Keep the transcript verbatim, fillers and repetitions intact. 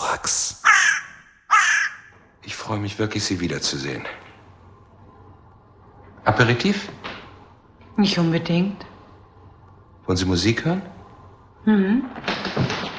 Thorax. Ich freue mich wirklich, Sie wiederzusehen. Aperitif? Nicht unbedingt. Wollen Sie Musik hören? Mhm.